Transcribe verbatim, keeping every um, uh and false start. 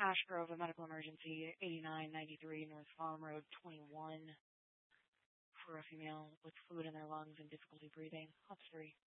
Ash Grove, a medical emergency, eighty-nine ninety-three North Farm Road, twenty-one, for a female with fluid in their lungs and difficulty breathing. That's three.